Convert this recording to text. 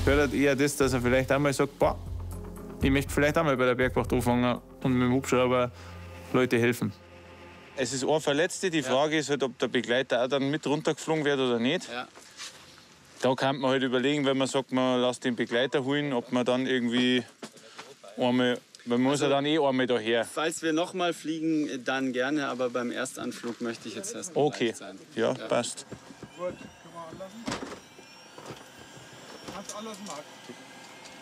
fördert eher das, dass er vielleicht einmal sagt, boah, ich möchte vielleicht einmal bei der Bergwacht anfangen und mit dem Hubschrauber Leute helfen. Es ist ein Verletzter. Die Frage ist halt, ob der Begleiter auch dann mit runtergeflogen wird oder nicht. Ja. Da kann man halt überlegen, wenn man sagt, man lässt den Begleiter holen, ob man dann irgendwie einmal, man muss ja dann einmal daher. Falls wir noch mal fliegen, dann gerne, aber beim Erstanflug möchte ich jetzt erst mal Okay, sein. ja, passt. Gut, können wir anlassen? Kannst anlassen, Marc.